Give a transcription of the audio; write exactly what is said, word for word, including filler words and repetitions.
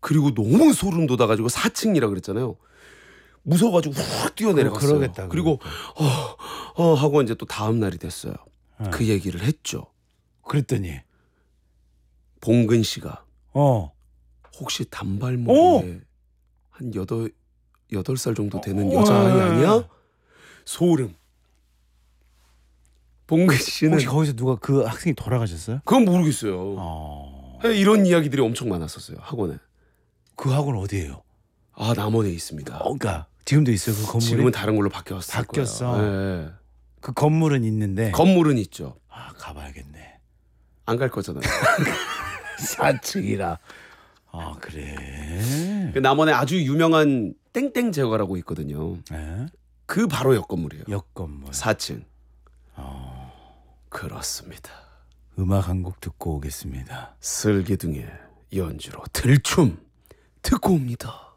그리고 너무 소름 돋아가지고 사 층이라 그랬잖아요. 무서워가지고 훅 뛰어내려갔어요. 그러겠다, 그리고 어, 어 하고 이제 또 다음 날이 됐어요. 어. 그 얘기를 했죠. 그랬더니 봉근 씨가 어. 혹시 단발머리에 한 여덟 여덟 살 정도 되는 여자아이 아니야? 소름. 봉근 씨는 혹시 거기서 누가 그 학생이 돌아가셨어요? 그건 모르겠어요. 어. 이런 이야기들이 엄청 많았었어요. 학원에. 그 학원 어디예요? 아 남원에 있습니다. 어, 그러니까 지금도 있어요 그 건물이? 지금은 다른 걸로 바뀌었을 바뀌었어. 거예요. 네. 그 건물은 있는데 건물은 있죠. 아 가봐야겠네. 안 갈 거잖아요. 사 층이라. 아 그래. 그 남원에 아주 유명한 땡땡 제과라고 있거든요. 네? 그 바로 옆 건물이에요. 옆 건물. 사 층. 어. 그렇습니다. 음악 한 곡 듣고 오겠습니다. 슬기둥의 연주로 들춤 듣고 옵니다.